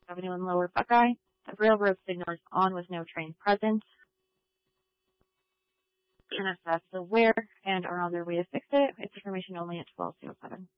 Avenue in Lower Buckeye. The railroad signal is on with no train present. NSF is aware and are on their way to fix it. It's information only at 12:07.